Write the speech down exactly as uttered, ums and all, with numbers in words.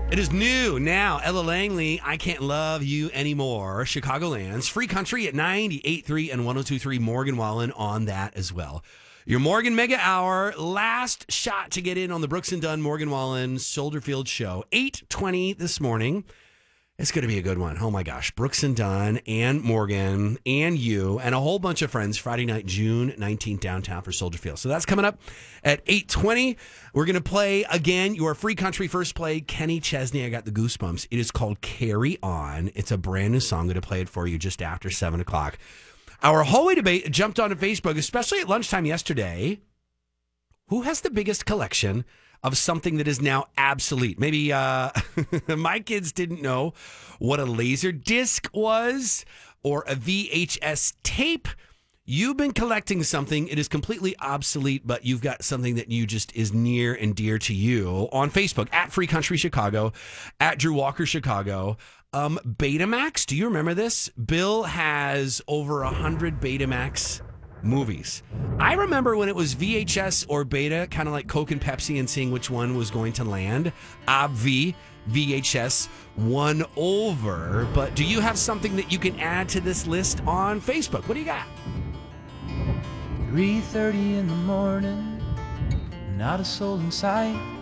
It is new now. Ella Langley, I Can't Love You Anymore. Chicagoland's Free Country at ninety-eight point three and one oh two point three. Morgan Wallen on that as well. Your Morgan Mega Hour, last shot to get in on the Brooks and Dunn Morgan Wallen Soldier Field show. eight twenty this morning. It's going to be a good one. Oh my gosh. Brooks and Dunn and Morgan and you and a whole bunch of friends Friday night, June nineteenth downtown for Soldier Field. So that's coming up at eight twenty. We're going to play again your Free Country first play. Kenny Chesney, I got the goosebumps. It is called Carry On. It's a brand new song. I'm going to play it for you just after seven o'clock. Our hallway debate jumped onto Facebook, especially at lunchtime yesterday. Who has the biggest collection of something that is now obsolete? Maybe uh, my kids didn't know what a laser disc was or a V H S tape. You've been collecting something. It is completely obsolete, but you've got something that you just is near and dear to you on Facebook, at Free Country Chicago, at Drew Walker Chicago. Um, Betamax, do you remember this? Bill has over one hundred Betamax movies. I remember when it was V H S or Beta, kind of like Coke and Pepsi, and seeing which one was going to land. Obvi, V H S won over. But do you have something that you can add to this list on Facebook? What do you got? three thirty in the morning, not a soul in sight.